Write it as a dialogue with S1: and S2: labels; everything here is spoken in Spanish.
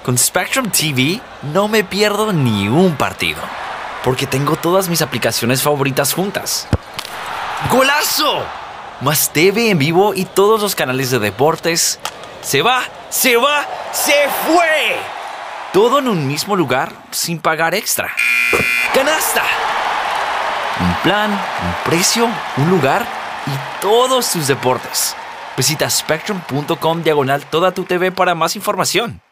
S1: Con Spectrum TV no me pierdo ni un partido, porque tengo todas mis aplicaciones favoritas juntas. ¡Golazo! Más TV en vivo y todos los canales de deportes. ¡Se va! ¡Se va! ¡Se fue! Todo en un mismo lugar sin pagar extra. ¡Canasta! Un plan, un precio, un lugar y todos tus deportes. Visita spectrum.com/toda tu TV para más información.